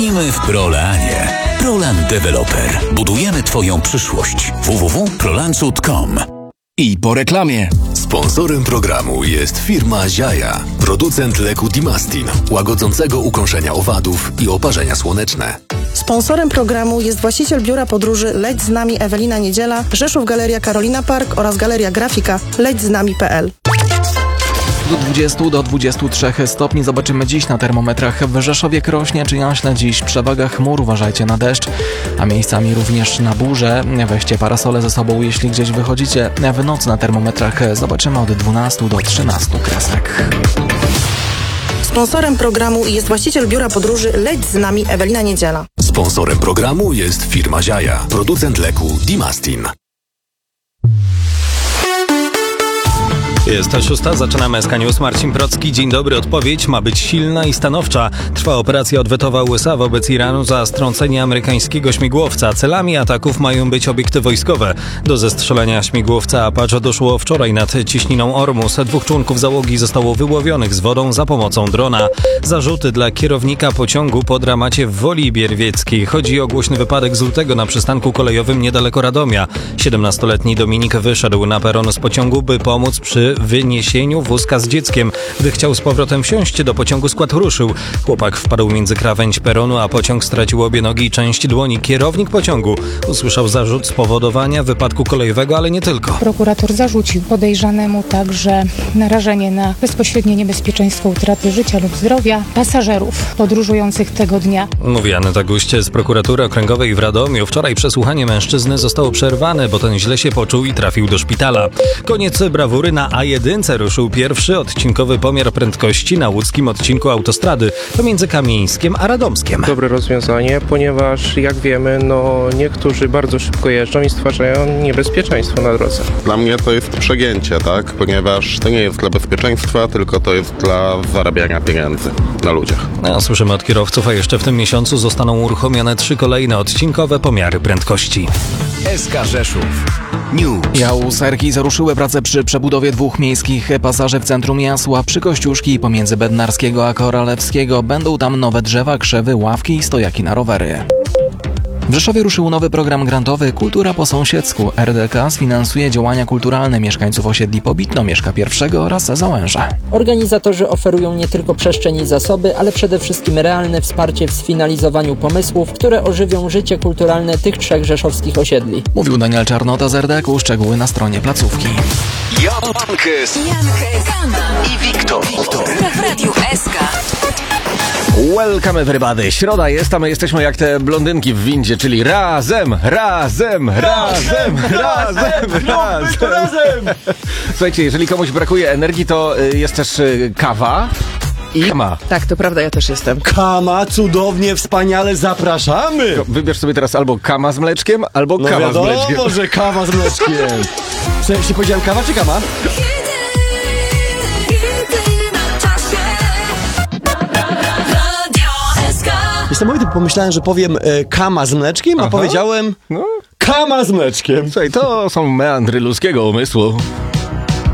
w Prolanie. Prolan Developer. Budujemy Twoją przyszłość. www.prolancut.com. I po reklamie. Sponsorem programu jest firma Ziaja, producent leku Dimastin, łagodzącego ukąszenia owadów i oparzenia słoneczne. Sponsorem programu jest właściciel biura podróży Leć z nami Ewelina Niedziela, Rzeszów Galeria Karolina Park oraz Galeria Grafika lećznami.pl. Do 20 do 23 stopni zobaczymy dziś na termometrach. W Rzeszowie, Krośnie czy Jaśle dziś przewaga chmur, uważajcie na deszcz, a miejscami również na burzę. Weźcie parasole ze sobą, jeśli gdzieś wychodzicie. W nocy na termometrach zobaczymy od 12 do 13 kresek. Sponsorem programu jest właściciel biura podróży Leć z nami Ewelina Niedziela. Sponsorem programu jest firma Ziaja, producent leku Dimastin. Jest 6, zaczynamy SK News. Marcin Procki. Dzień dobry. Odpowiedź ma być silna i stanowcza. Trwa operacja odwetowa USA wobec Iranu za strącenie amerykańskiego śmigłowca. Celami ataków mają być obiekty wojskowe. Do zestrzelenia śmigłowca Apache doszło wczoraj nad cieśniną Ormus. 2 członków załogi zostało wyłowionych z wodą za pomocą drona. Zarzuty dla kierownika pociągu po dramacie w Woli Bierwieckiej. Chodzi o głośny wypadek z lutego na przystanku kolejowym niedaleko Radomia. 17-letni Dominik wyszedł na peron z pociągu, by pomóc przy wyniesieniu wózka z dzieckiem. Gdy chciał z powrotem wsiąść do pociągu, skład ruszył. Chłopak wpadł między krawędź peronu, a pociąg stracił obie nogi i część dłoni. Kierownik pociągu usłyszał zarzut spowodowania wypadku kolejowego, ale nie tylko. Prokurator zarzucił podejrzanemu także narażenie na bezpośrednie niebezpieczeństwo utraty życia lub zdrowia pasażerów podróżujących tego dnia. Mówi Aneta Guść z prokuratury okręgowej w Radomiu. Wczoraj przesłuchanie mężczyzny zostało przerwane, bo ten źle się poczuł i trafił do szpitala. Koniec brawury na A1 ruszył pierwszy odcinkowy pomiar prędkości na łódzkim odcinku autostrady pomiędzy Kamieńskiem a Radomskiem. Dobre rozwiązanie, ponieważ jak wiemy, niektórzy bardzo szybko jeżdżą i stwarzają niebezpieczeństwo na drodze. Dla mnie to jest przegięcie, tak? Ponieważ to nie jest dla bezpieczeństwa, tylko to jest dla zarabiania pieniędzy na ludziach. Słyszymy od kierowców, a jeszcze w tym miesiącu zostaną uruchomione 3 kolejne odcinkowe pomiary prędkości. SK Rzeszów News. Jałserki zaruszyły pracę przy przebudowie 2 miejskich pasaży w centrum Jasła. Przy Kościuszki pomiędzy Bednarskiego a Koralewskiego będą tam nowe drzewa, krzewy, ławki i stojaki na rowery. W Rzeszowie ruszył nowy program grantowy Kultura po sąsiedzku. RDK sfinansuje działania kulturalne mieszkańców osiedli Pobitno, Mieszka I oraz Załęża. Organizatorzy oferują nie tylko przestrzeń i zasoby, ale przede wszystkim realne wsparcie w sfinalizowaniu pomysłów, które ożywią życie kulturalne tych 3 rzeszowskich osiedli. Mówił Daniel Czarnota z RDK-u, szczegóły na stronie placówki. Jankes i Wiktor w Radiu SK. Welcome everybody. Środa jest, a my jesteśmy jak te blondynki w windzie, czyli razem. Słuchajcie, jeżeli komuś brakuje energii, to jest też kawa i kama. Tak, to prawda, ja też jestem. Kama, cudownie, wspaniale, zapraszamy! Wybierz sobie teraz albo kama z mleczkiem, albo kawa z mleczkiem. No że kawa z mleczkiem. Co, jeśli powiedziałem kawa czy kama? Niesamowite, pomyślałem, że powiem kama z mleczkiem, a powiedziałem kama z mleczkiem. Słuchaj, to są meandry ludzkiego umysłu.